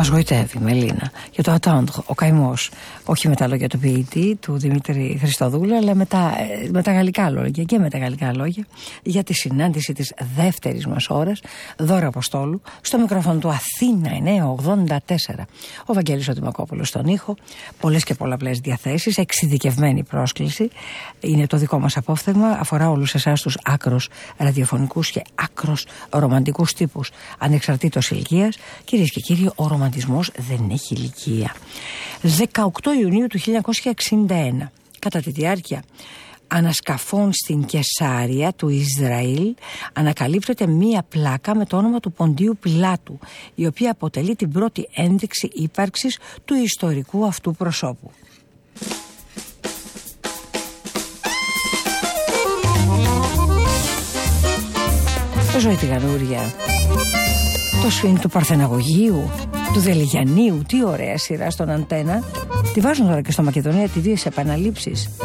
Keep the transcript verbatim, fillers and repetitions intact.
Μας γοητεύει, Μελίνα. Και το attendre, ο καημός. Όχι με τα λόγια του ποιητή, του Δημήτρη Χριστοδούλου, αλλά με τα, με τα γαλλικά λόγια και με τα γαλλικά λόγια για τη συνάντηση της δεύτερης μας ώρας. Δώρα Αποστόλου, στο μικρόφωνο του Αθήνα εννιακόσια ογδόντα τέσσερα. Ο Βαγγέλης ο Δημακόπουλος στον ήχο. Πολλές και πολλαπλές διαθέσεις, εξειδικευμένη πρόσκληση. Είναι το δικό μας απόφθεγμα. Αφορά όλους εσάς τους άκρος ραδιοφωνικούς και άκρος ρομαντικούς τύπους, ανεξαρτήτως ηλικίας. Κυρίες και κύριοι, ο ρομαντισμός δεν έχει ηλικία. δεκαοκτώ Ιουνίου του χίλια εννιακόσια εξήντα ένα, κατά τη διάρκεια ανασκαφών στην Κεσάρια του Ισραήλ, ανακαλύπτεται μία πλάκα με το όνομα του Ποντίου Πιλάτου, η οποία αποτελεί την πρώτη ένδειξη ύπαρξης του ιστορικού αυτού προσώπου. Το Ζωή Τηγανούρια, το σφιν του Παρθεναγωγείου, του Δελιγιαννίου, τι ωραία σειρά στον Αντένα. Τη βάζουν τώρα και στο Μακεδονία τι δύο επαναλήψεις.